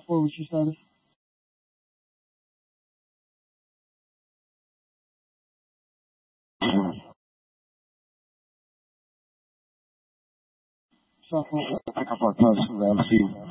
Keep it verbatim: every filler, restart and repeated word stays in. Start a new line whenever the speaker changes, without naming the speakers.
What was your status? Sophomore.
I got my post from M C.